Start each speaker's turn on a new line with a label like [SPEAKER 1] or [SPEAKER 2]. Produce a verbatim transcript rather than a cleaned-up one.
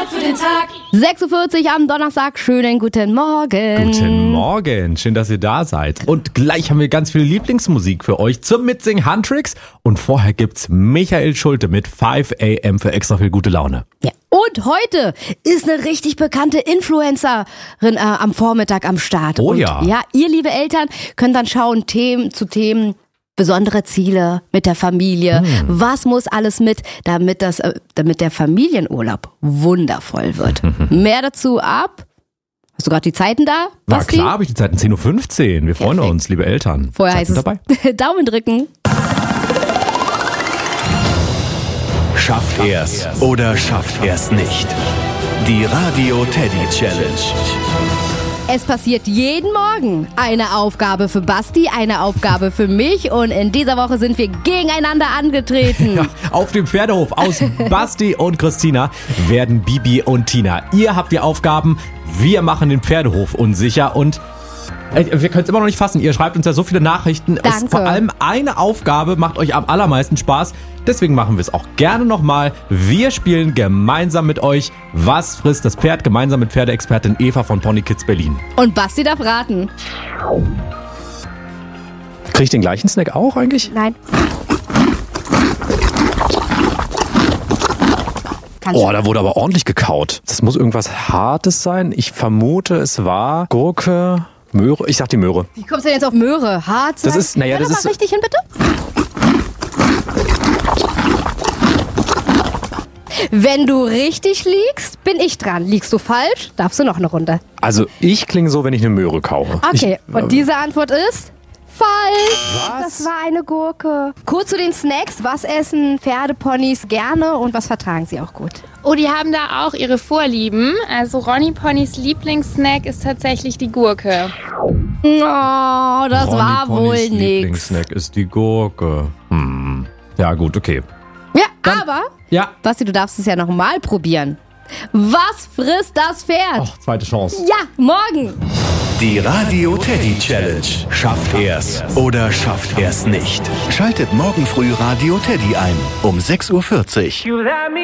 [SPEAKER 1] Wort für den Tag.
[SPEAKER 2] sechs Uhr vierzig am Donnerstag. Schönen guten Morgen.
[SPEAKER 3] Guten Morgen, schön, dass ihr da seid. Und gleich haben wir ganz viel Lieblingsmusik für euch zum Mitsingen Handtricks. Und vorher gibt's Michael Schulte mit fünf a m für extra viel gute Laune.
[SPEAKER 2] Ja. Und heute ist eine richtig bekannte Influencerin äh, am Vormittag am Start.
[SPEAKER 3] Oh
[SPEAKER 2] Und
[SPEAKER 3] ja.
[SPEAKER 2] Ja, ihr liebe Eltern könnt dann schauen, Themen zu Themen, besondere Ziele mit der Familie. Hm. Was muss alles mit, damit das, äh, damit der Familienurlaub wundervoll wird. Mehr dazu ab. Hast du gerade die Zeiten da?
[SPEAKER 3] Na
[SPEAKER 2] Basti?
[SPEAKER 3] klar, habe ich die Zeiten zehn Uhr fünfzehn. Wir freuen
[SPEAKER 2] Perfekt.
[SPEAKER 3] uns, liebe Eltern.
[SPEAKER 2] Vorher
[SPEAKER 3] Seid
[SPEAKER 2] heißt
[SPEAKER 3] ihr
[SPEAKER 2] es
[SPEAKER 3] dabei?
[SPEAKER 2] Daumen drücken.
[SPEAKER 4] Schafft er's oder schafft er's nicht? Die Radio Teddy Challenge.
[SPEAKER 2] Es passiert jeden Morgen eine Aufgabe für Basti, eine Aufgabe für mich und in dieser Woche sind wir gegeneinander angetreten.
[SPEAKER 3] Ja, auf dem Pferdehof aus Basti und Christina werden Bibi und Tina. Ihr habt die Aufgaben, wir machen den Pferdehof unsicher und äh, wir können es immer noch nicht fassen. Ihr schreibt uns ja so viele Nachrichten. Es,
[SPEAKER 2] Danke.
[SPEAKER 3] vor allem eine Aufgabe macht euch am allermeisten Spaß. Deswegen machen wir es auch gerne nochmal. Wir spielen gemeinsam mit euch Was frisst das Pferd? Gemeinsam mit Pferdeexpertin Eva von Pony Kids Berlin.
[SPEAKER 2] Und Basti darf raten.
[SPEAKER 3] Krieg ich den gleichen Snack auch eigentlich?
[SPEAKER 2] Nein. Kannst
[SPEAKER 3] Oh,
[SPEAKER 2] du-
[SPEAKER 3] da wurde aber ordentlich gekaut. Das muss irgendwas Hartes sein. Ich vermute, es war Gurke, Möhre. Ich sag die Möhre.
[SPEAKER 2] Wie kommst du denn jetzt auf Möhre? Hart sein?
[SPEAKER 3] Das ist- naja,
[SPEAKER 2] Hör
[SPEAKER 3] das
[SPEAKER 2] doch
[SPEAKER 3] ist-
[SPEAKER 2] mal richtig hin, bitte. Wenn du richtig liegst, bin ich dran. Liegst du falsch, darfst du noch eine Runde.
[SPEAKER 3] Also ich klinge so, wenn ich eine Möhre kaue.
[SPEAKER 2] Okay,
[SPEAKER 3] Ich,
[SPEAKER 2] und diese Antwort ist falsch.
[SPEAKER 3] Was?
[SPEAKER 2] Das war eine Gurke. Kurz zu den Snacks. Was essen Pferdeponys gerne und was vertragen sie auch gut?
[SPEAKER 5] Oh, die haben da auch ihre Vorlieben. Also Ronny Ponys Lieblingssnack ist tatsächlich die Gurke.
[SPEAKER 2] Oh, das
[SPEAKER 3] Ronny
[SPEAKER 2] war
[SPEAKER 3] Ponys
[SPEAKER 2] wohl nix.
[SPEAKER 3] Lieblingssnack ist die Gurke. Hm. Ja gut, okay.
[SPEAKER 2] Ja, aber,
[SPEAKER 3] Ja.
[SPEAKER 2] Basti, du darfst es ja noch mal probieren. Was frisst das Pferd?
[SPEAKER 3] Och, zweite Chance.
[SPEAKER 2] Ja, morgen.
[SPEAKER 4] Die Radio Teddy Challenge. Schafft er's oder schafft er's nicht? Schaltet morgen früh Radio Teddy ein um sechs Uhr vierzig.